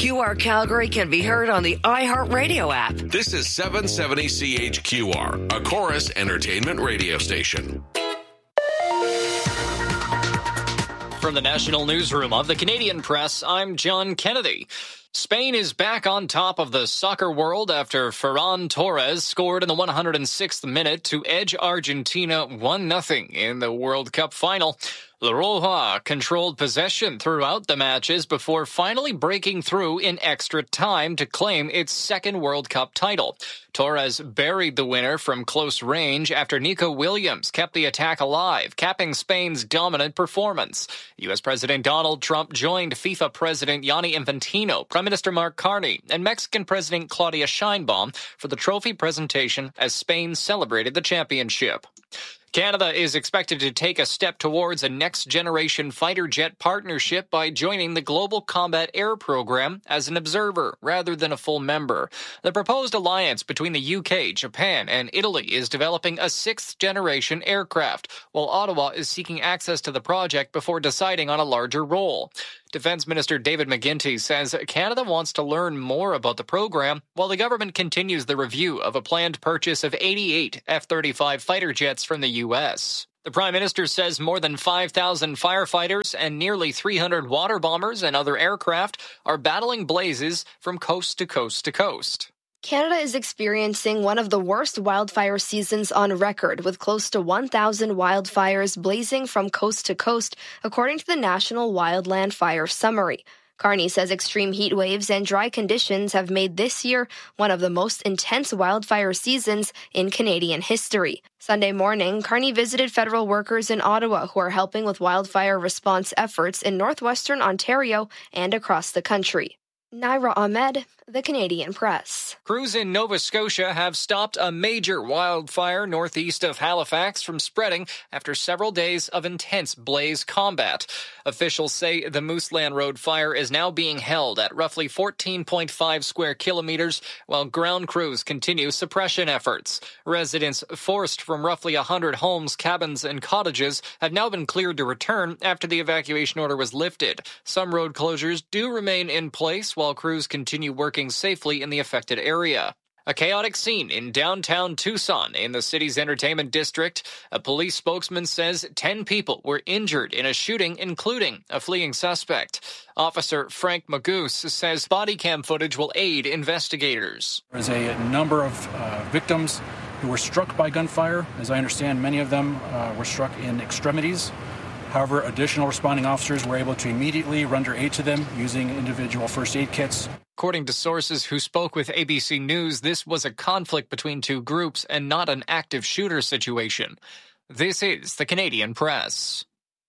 QR Calgary can be heard on the iHeartRadio app. This is 770 CHQR, a Chorus Entertainment radio station. From the National Newsroom of the Canadian Press, I'm John Kennedy. Spain is back on top of the soccer world after Ferran Torres scored in the 106th minute to edge Argentina 1-0 in the World Cup final. La Roja controlled possession throughout the matches before finally breaking through in extra time to claim its second World Cup title. Torres buried the winner from close range after Nico Williams kept the attack alive, capping Spain's dominant performance. U.S. President Donald Trump joined FIFA President Gianni Infantino, Prime Minister Mark Carney, and Mexican President Claudia Sheinbaum for the trophy presentation as Spain celebrated the championship. Canada is expected to take a step towards a next-generation fighter jet partnership by joining the Global Combat Air Program as an observer rather than a full member. The proposed alliance between the UK, Japan, and Italy is developing a sixth-generation aircraft, while Ottawa is seeking access to the project before deciding on a larger role. Defense Minister David McGuinty says Canada wants to learn more about the program while the government continues the review of a planned purchase of 88 F-35 fighter jets from the U.S. The Prime Minister says more than 5,000 firefighters and nearly 300 water bombers and other aircraft are battling blazes from coast to coast to coast. Canada is experiencing one of the worst wildfire seasons on record, with close to 1,000 wildfires blazing from coast to coast, according to the National Wildland Fire Summary. Carney says extreme heat waves and dry conditions have made this year one of the most intense wildfire seasons in Canadian history. Sunday morning, Carney visited federal workers in Ottawa who are helping with wildfire response efforts in northwestern Ontario and across the country. Naira Ahmed, The Canadian Press. Crews in Nova Scotia have stopped a major wildfire northeast of Halifax from spreading after several days of intense blaze combat. Officials say the Mooseland Road fire is now being held at roughly 14.5 square kilometers, while ground crews continue suppression efforts. Residents forced from roughly 100 homes, cabins, and cottages have now been cleared to return after the evacuation order was lifted. Some road closures do remain in place while crews continue working safely in the affected area. A chaotic scene in downtown Tucson in the city's entertainment district. A police spokesman says 10 people were injured in a shooting, including a fleeing suspect. Officer Frank Magoose says body cam footage will aid investigators. There's a number of victims who were struck by gunfire. As I understand, many of them were struck in extremities. However, additional responding officers were able to immediately render aid to them using individual first aid kits. According to sources who spoke with ABC News, this was a conflict between two groups and not an active shooter situation. This is the Canadian Press.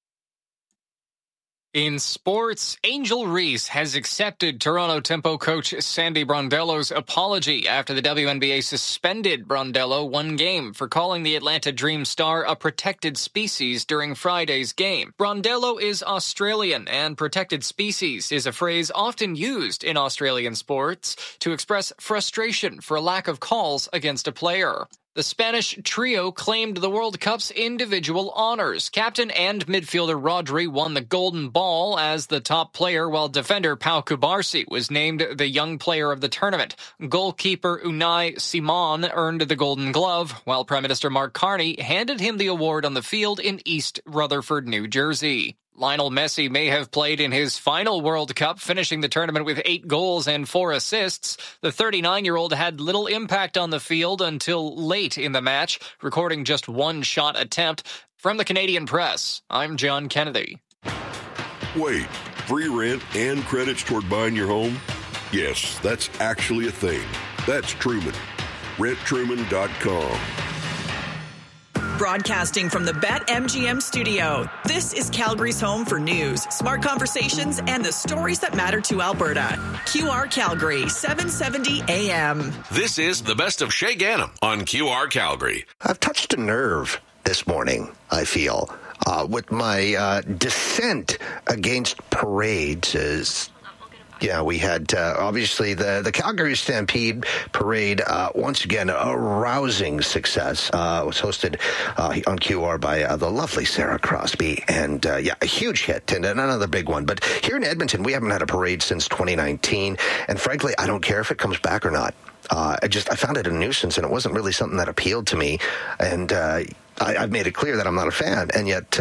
In sports, Angel Reese has accepted Toronto Tempo coach Sandy Brondello's apology after the WNBA suspended Brondello one game for calling the Atlanta Dream star a protected species during Friday's game. Brondello is Australian, and protected species is a phrase often used in Australian sports to express frustration for a lack of calls against a player. The Spanish trio claimed the World Cup's individual honors. Captain and midfielder Rodri won the Golden Ball as the top player, while defender Pau Cubarsí was named the young player of the tournament. Goalkeeper Unai Simon earned the Golden Glove, while Prime Minister Mark Carney handed him the award on the field in East Rutherford, New Jersey. Lionel Messi may have played in his final World Cup, finishing the tournament with 8 goals and 4 assists. The 39-year-old had little impact on the field until late in the match, recording just one shot attempt. From the Canadian Press, I'm John Kennedy. Wait, free rent and credits toward buying your home? Yes, that's actually a thing. That's Truman. RentTruman.com. Broadcasting from the BetMGM studio, this is Calgary's home for news, smart conversations, and the stories that matter to Alberta. QR Calgary, 770 AM. This is the best of Shay Ganem on QR Calgary. I've touched a nerve this morning, I feel, with my dissent against parades as we had obviously the Calgary Stampede Parade, once again, a rousing success. Was hosted on QR by the lovely Sarah Crosby, and a huge hit and another big one. But here in Edmonton, we haven't had a parade since 2019, and frankly, I don't care if it comes back or not. I found it a nuisance, and it wasn't really something that appealed to me, and I've made it clear that I'm not a fan, and yet,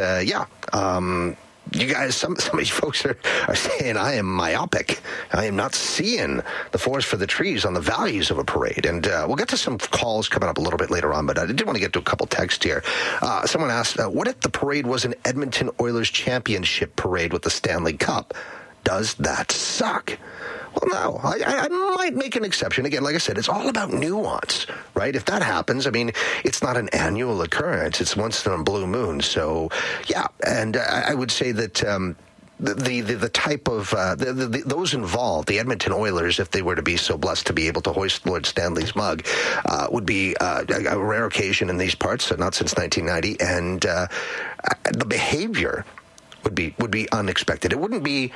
you guys, some of you folks are saying I am myopic. I am not seeing the forest for the trees on the values of a parade. And we'll get to some calls coming up a little bit later on, but I did want to get to a couple texts here. Someone asked, what if the parade was an Edmonton Oilers championship parade with the Stanley Cup? Does that suck? Well, no, I might make an exception. Again, like I said, it's all about nuance, right? If that happens, I mean, it's not an annual occurrence. It's once in a blue moon. So, yeah, and I would say that the type of those involved, the Edmonton Oilers, if they were to be so blessed to be able to hoist Lord Stanley's mug, would be a rare occasion in these parts, not since 1990, and the behavior would be unexpected. It wouldn't be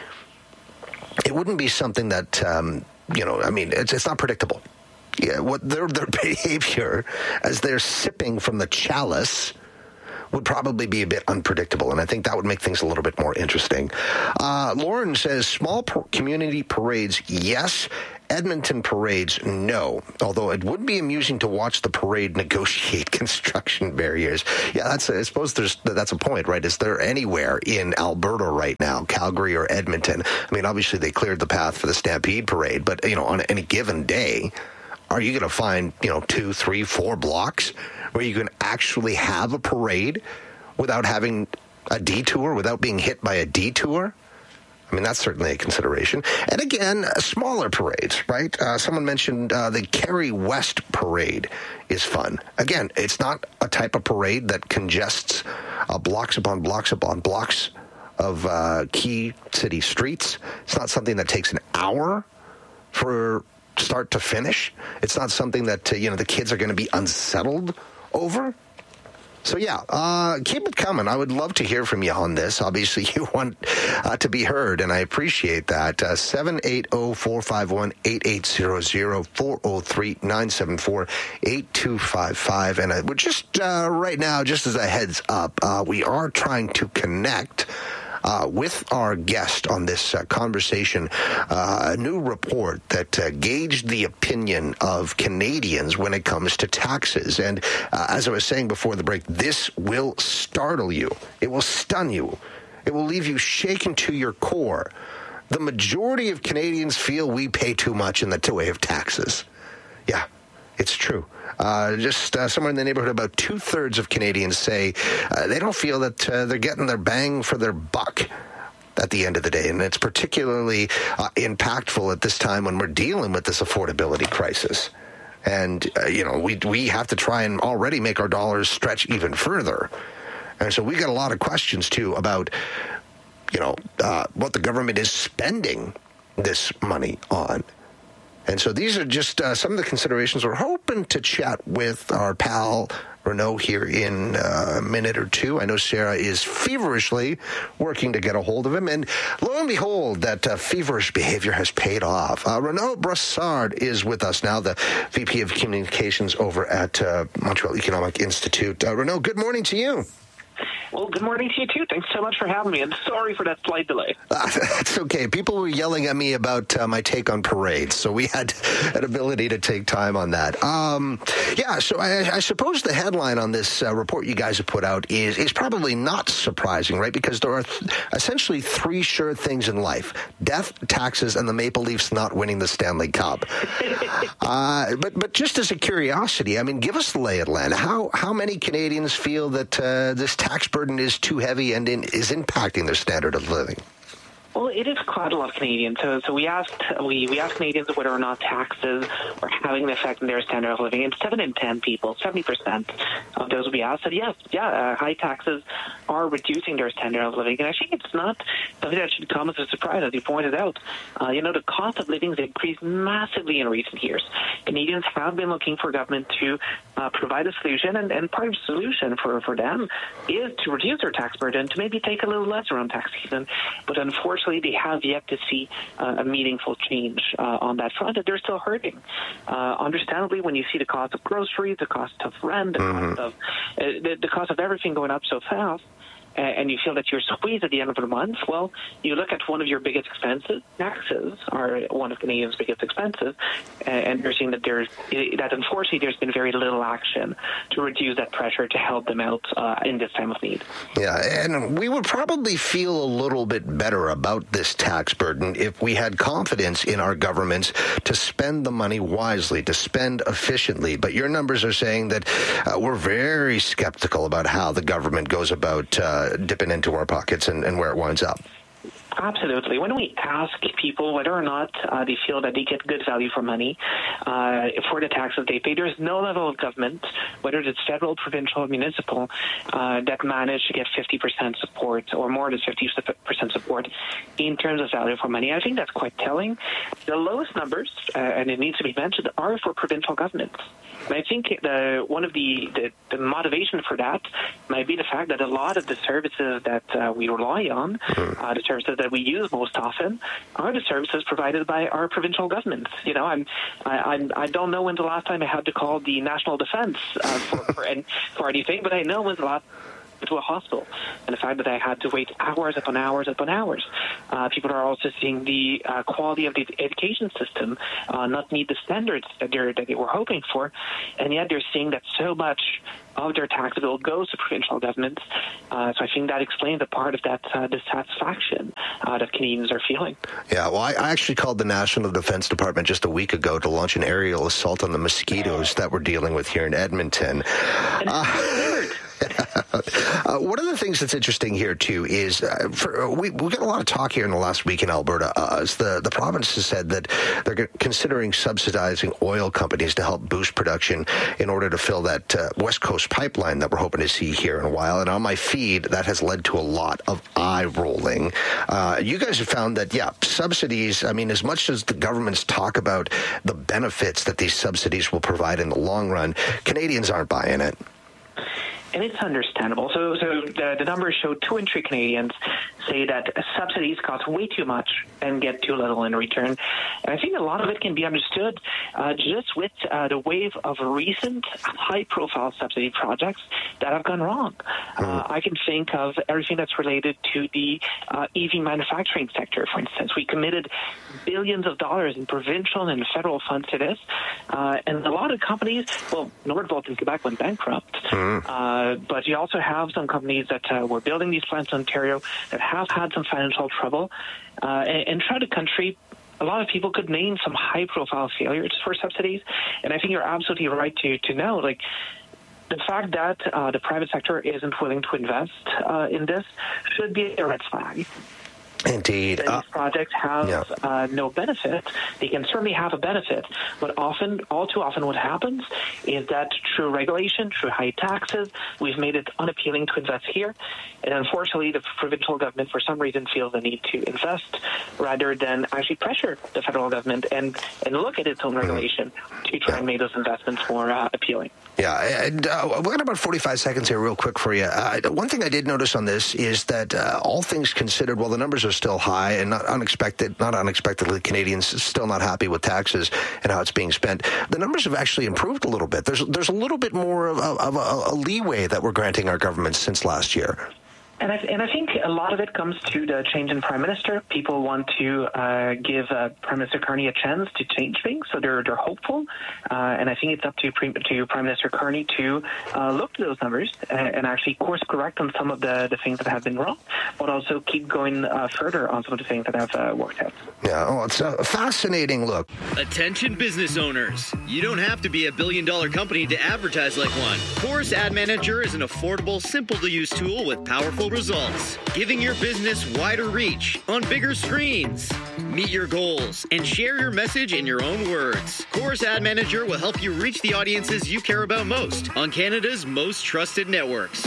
something that, it's not predictable. Yeah, what their behavior as they're sipping from the chalice would probably be a bit unpredictable, and I think that would make things a little bit more interesting. Lauren says, small community parades, yes. Edmonton parades, no. Although it would be amusing to watch the parade negotiate construction barriers. Yeah, I suppose that's a point, right? Is there anywhere in Alberta right now, Calgary or Edmonton? I mean, obviously they cleared the path for the Stampede Parade, but, on any given day, are you going to find, 2, 3, 4 blocks where you can actually have a parade without having a detour, without being hit by a detour? I mean, that's certainly a consideration. And again, smaller parades, right? Someone mentioned the Kerry West Parade is fun. Again, it's not a type of parade that congests blocks upon blocks upon blocks of key city streets. It's not something that takes an hour for start to finish. It's not something that, the kids are going to be unsettled over. So, keep it coming. I would love to hear from you on this. Obviously, you want to be heard, and I appreciate that. 780-451-8800, 403-974-8255. And we're just right now, just as a heads up, we are trying to connect with our guest on this conversation, a new report that gauged the opinion of Canadians when it comes to taxes. And as I was saying before the break, this will startle you. It will stun you. It will leave you shaken to your core. The majority of Canadians feel we pay too much in the way of taxes. Yeah, it's true. Somewhere in the neighborhood, about 2/3 of Canadians say they don't feel that they're getting their bang for their buck at the end of the day. And it's particularly impactful at this time when we're dealing with this affordability crisis. And, we have to try and already make our dollars stretch even further. And so we got a lot of questions, too, about, what the government is spending this money on. And so these are just some of the considerations. We're hoping to chat with our pal Renaud here in a minute or two. I know Sarah is feverishly working to get a hold of him. And lo and behold, that feverish behavior has paid off. Renaud Brassard is with us now, the VP of Communications over at Montreal Economic Institute. Renaud, good morning to you. Well, good morning to you, too. Thanks so much for having me, and sorry for that slight delay. That's okay. People were yelling at me about my take on parades, so we had an ability to take time on that. So I suppose the headline on this report you guys have put out is probably not surprising, right? Because there are essentially three sure things in life: death, taxes, and the Maple Leafs not winning the Stanley Cup. But just as a curiosity, I mean, give us the lay of the land. How many Canadians feel that this tax burden is too heavy and is impacting their standard of living? Well, it is quite a lot of Canadians. So we asked Canadians whether or not taxes were having an effect on their standard of living, and 7 in 10 people, 70% of those we asked said yes, high taxes are reducing their standard of living. And I think it's not something that should come as a surprise, as you pointed out. The cost of living has increased massively in recent years. Canadians have been looking for government to provide a solution, and part of the solution for them is to reduce their tax burden, to maybe take a little less around tax season. But unfortunately, unfortunately, they have yet to see a meaningful change on that front, and they're still hurting. Understandably, when you see the cost of groceries, the cost of rent, the cost of everything going up so fast, and you feel that you're squeezed at the end of the month, well, you look at one of your biggest expenses. Taxes are one of Canadians' biggest expenses, and you're seeing that unfortunately there's been very little action to reduce that pressure to help them out in this time of need. Yeah, and we would probably feel a little bit better about this tax burden if we had confidence in our governments to spend the money wisely, to spend efficiently. But your numbers are saying that we're very skeptical about how the government goes about dipping into our pockets and where it winds up. Absolutely. When we ask people whether or not they feel that they get good value for money for the taxes they pay, there's no level of government, whether it's federal, provincial, or municipal, that manage to get 50% support or more than 50% support in terms of value for money. I think that's quite telling. The lowest numbers, and it needs to be mentioned, are for provincial governments. And I think one of the motivation for that might be the fact that a lot of the services that we rely on, the services that we use most often, are the services provided by our provincial governments. You know, I don't know when the last time I had to call the National Defence for anything, but I know when the last to a hospital, and the fact that I had to wait hours upon hours upon hours. People are also seeing the quality of the education system not meet the standards that they were hoping for, and yet they're seeing that so much of their tax bill goes to provincial governments. So I think that explains a part of that dissatisfaction that Canadians are feeling. Yeah, well, I actually called the National Defence Department just a week ago to launch an aerial assault on the mosquitoes that we're dealing with here in Edmonton. One of the things that's interesting here, too, is we got a lot of talk here in the last week in Alberta as the province has said that they're considering subsidizing oil companies to help boost production in order to fill that West Coast pipeline that we're hoping to see here in a while. And on my feed, that has led to a lot of eye rolling. You guys have found that, subsidies, I mean, as much as the governments talk about the benefits that these subsidies will provide in the long run, Canadians aren't buying it. And it's understandable. So the numbers show 2 in 3 Canadians say that subsidies cost way too much and get too little in return. And I think a lot of it can be understood just with the wave of recent high-profile subsidy projects that have gone wrong. I can think of everything that's related to the EV manufacturing sector, for instance. We committed billions of dollars in provincial and federal funds to this. And a lot of companies, well, Nordvolt in Quebec went bankrupt. But you also have some companies that were building these plants in Ontario that have had some financial trouble. And throughout the country, a lot of people could name some high-profile failures for subsidies. And I think you're absolutely right to know, like, the fact that the private sector isn't willing to invest in this should be a red flag. Indeed. These projects have no benefit. They can certainly have a benefit, but all too often what happens is that through regulation, through high taxes, we've made it unappealing to invest here. And unfortunately, the provincial government, for some reason, feels the need to invest rather than actually pressure the federal government and look at its own regulation to try and make those investments more appealing. Yeah, and we've got about 45 seconds here real quick for you. One thing I did notice on this is that all things considered, while the numbers are still high and not unexpectedly, Canadians still not happy with taxes and how it's being spent, the numbers have actually improved a little bit. There's a little bit more of a leeway that we're granting our governments since last year. And I think a lot of it comes to the change in Prime Minister. People want to give Prime Minister Carney a chance to change things, so they're hopeful. And I think it's up to Prime Minister Carney to look to those numbers and actually course correct on some of the things that have been wrong, but also keep going further on some of the things that have worked out. Yeah, it's a fascinating look. Attention business owners. You don't have to be a billion-dollar company to advertise like one. Chorus Ad Manager is an affordable, simple-to-use tool with powerful results, giving your business wider reach on bigger screens. Meet your goals and share your message in your own words. Chorus Ad Manager will help you reach the audiences you care about most on Canada's most trusted networks.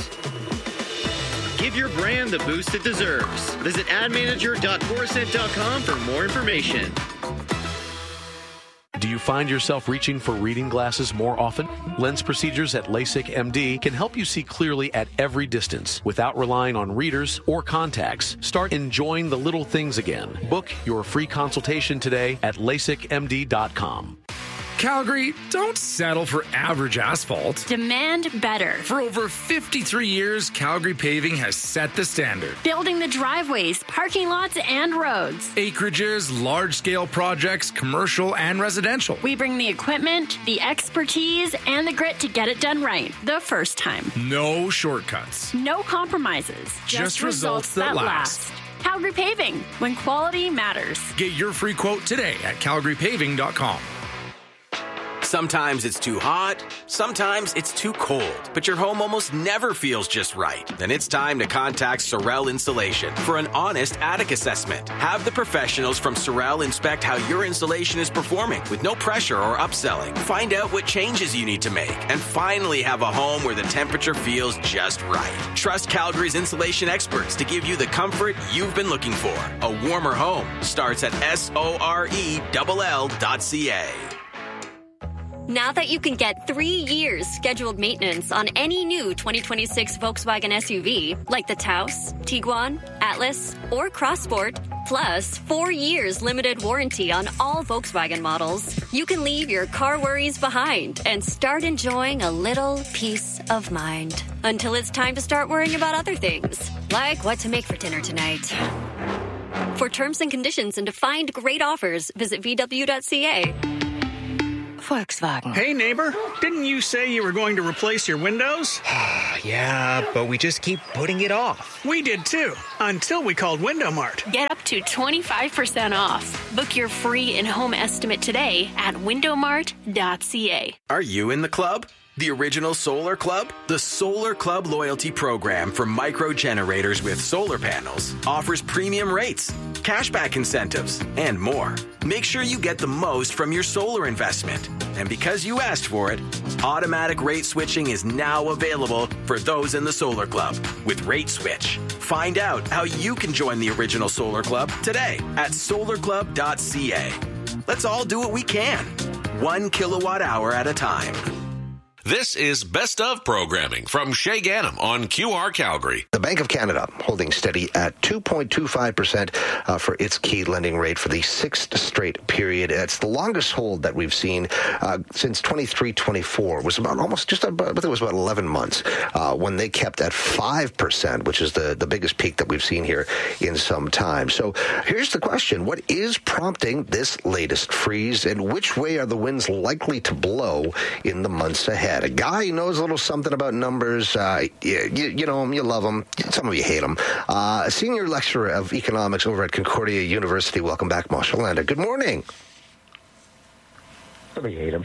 Give your brand the boost it deserves. Visit admanager.corusent.com for more information. Do you find yourself reaching for reading glasses more often? Lens procedures at LASIK MD can help you see clearly at every distance without relying on readers or contacts. Start enjoying the little things again. Book your free consultation today at LASIKMD.com. Calgary, don't settle for average asphalt. Demand better. For over 53 years, Calgary Paving has set the standard. Building the driveways, parking lots, and roads. Acreages, large-scale projects, commercial and residential. We bring the equipment, the expertise, and the grit to get it done right the first time. No shortcuts. No compromises. Just results that last. Calgary Paving, when quality matters. Get your free quote today at calgarypaving.com. Sometimes it's too hot, sometimes it's too cold, but your home almost never feels just right. Then it's time to contact Sorel Insulation for an honest attic assessment. Have the professionals from Sorel inspect how your insulation is performing with no pressure or upselling. Find out what changes you need to make and finally have a home where the temperature feels just right. Trust Calgary's insulation experts to give you the comfort you've been looking for. A warmer home starts at SORELL.ca. Now that you can get 3 years scheduled maintenance on any new 2026 Volkswagen SUV, like the Taos, Tiguan, Atlas, or Crossport, plus 4 years limited warranty on all Volkswagen models, you can leave your car worries behind and start enjoying a little peace of mind. Until it's time to start worrying about other things, like what to make for dinner tonight. For terms and conditions and to find great offers, visit VW.ca. Volkswagen. Hey, neighbor, didn't you say you were going to replace your windows? Yeah, but we just keep putting it off. We did too, until we called Window Mart. Get up to 25% off. Book your free in-home estimate today at windowmart.ca. Are you in the club? The original Solar Club? The Solar Club loyalty program for micro generators with solar panels offers premium rates, cashback incentives, and more. Make sure you get the most from your solar investment. And because you asked for it, automatic rate switching is now available for those in the Solar Club with Rate Switch. Find out how you can join the original Solar Club today at solarclub.ca. Let's all do what we can, 1 kilowatt hour at a time. This is Best of programming from Shay Ganem on QR Calgary. The Bank of Canada holding steady at 2.25% for its key lending rate for the sixth straight period. It's the longest hold that we've seen since 23-24. It was about 11 months when they kept at 5%, which is the biggest peak that we've seen here in some time. So here's the question. What is prompting this latest freeze, and which way are the winds likely to blow in the months ahead? A guy who knows a little something about numbers. You know him, you love him. Some of you hate him. A senior lecturer of economics over at Concordia University. Welcome back, Moshe Landa. Good morning. Some of you hate him.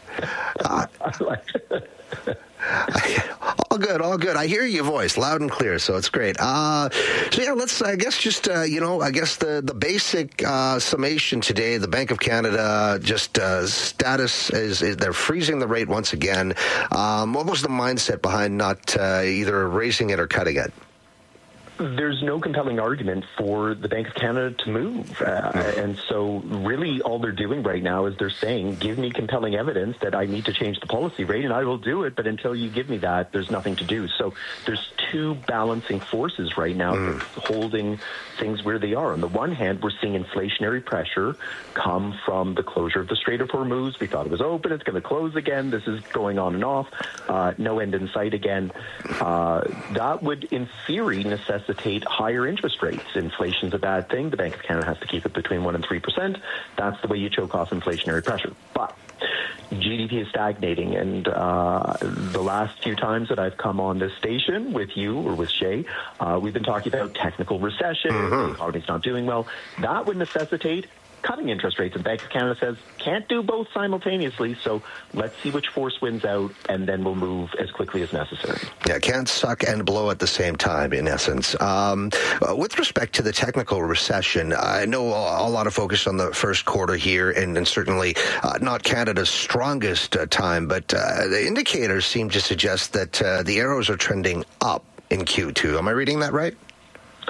All good. I hear your voice loud and clear, so it's great. Let's, the basic summation today, the Bank of Canada status is they're freezing the rate once again. What was the mindset behind not either raising it or cutting it? There's no compelling argument for the Bank of Canada to move. And so really all they're doing right now is they're saying, give me compelling evidence that I need to change the policy rate, and I will do it. But until you give me that, there's nothing to do. So there's two balancing forces right now holding things where they are. On the one hand, we're seeing inflationary pressure come from the closure of the Strait of Hormuz. We thought it was open. It's going to close again. This is going on and off. No end in sight again. That would, in theory, necessitate higher interest rates. Inflation's a bad thing. The Bank of Canada has to keep it between 1% and 3%. That's the way you choke off inflationary pressure. But GDP is stagnating, and the last few times that I've come on this station with you or with Shay, we've been talking about technical recession, the economy's not doing well. That would necessitate cutting interest rates, and Bank of Canada says can't do both simultaneously, so let's see which force wins out, and then we'll move as quickly as necessary. Yeah, can't suck and blow at the same time, in essence. With respect to the technical recession, I know a lot of focus on the first quarter here, and certainly not Canada's strongest time, but the indicators seem to suggest that the arrows are trending up in Q2. Am I reading that right?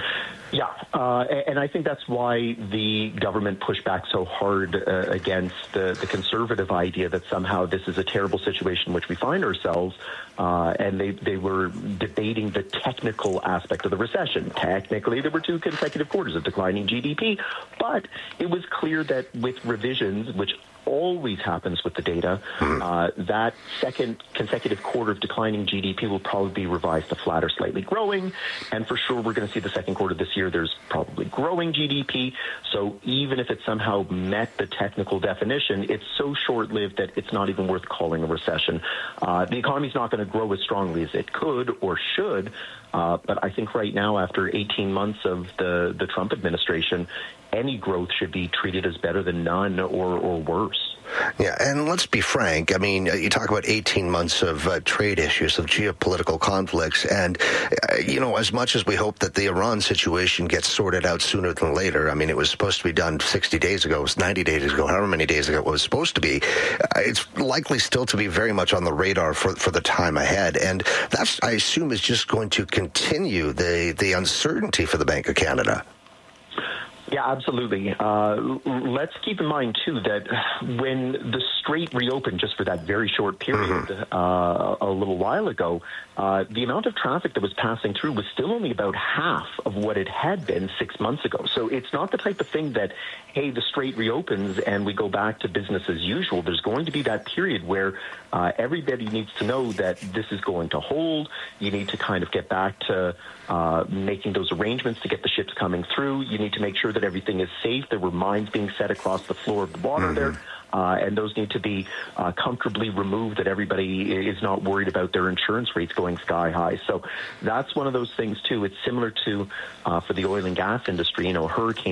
Yeah, and I think that's why the government pushed back so hard against the conservative idea that somehow this is a terrible situation in which we find ourselves, and they were debating the technical aspect of the recession. Technically, there were 2 consecutive quarters of declining GDP, but it was clear that with revisions, which always happens with the data, that second consecutive quarter of declining GDP will probably be revised to flat or slightly growing, and for sure we're going to see the second quarter this year there's probably growing GDP. So even if it somehow met the technical definition, it's so short-lived that it's not even worth calling a recession. The economy's not going to grow as strongly as it could or should, but I think right now, after 18 months of the Trump administration, any growth should be treated as better than none or worse. Yeah, and let's be frank. I mean, you talk about 18 months of trade issues, of geopolitical conflicts, and, as much as we hope that the Iran situation gets sorted out sooner than later, I mean, it was supposed to be done 60 days ago, it was 90 days ago, however many days ago it was supposed to be, it's likely still to be very much on the radar for the time ahead, and that's, I assume, is just going to continue the uncertainty for the Bank of Canada. Yeah, absolutely. Let's keep in mind, too, that when the strait reopened just for that very short period a little while ago, the amount of traffic that was passing through was still only about half of what it had been 6 months ago. So it's not the type of thing that, hey, the strait reopens and we go back to business as usual. There's going to be that period where everybody needs to know that this is going to hold. You need to kind of get back to making those arrangements to get the ships coming through. You need to make sure that everything is safe. There were mines being set across the floor of the water there. And those need to be comfortably removed, that everybody is not worried about their insurance rates going sky high. So that's one of those things, too. It's similar to for the oil and gas industry, hurricane